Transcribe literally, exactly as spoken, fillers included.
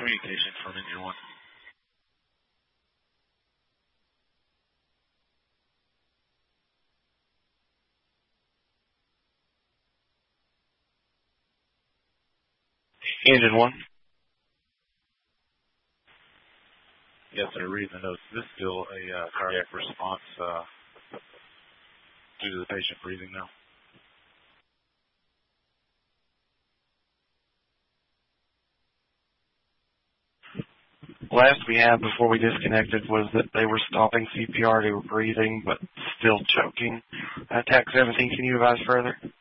communication from Engine one. Engine one. Yes, sir. Reading the notes. This is still a uh, cardiac response uh, due to the patient breathing now. Last we had before we disconnected was that they were stopping C P R, they were breathing, but still choking. Uh, T A C seventeen, can you advise further?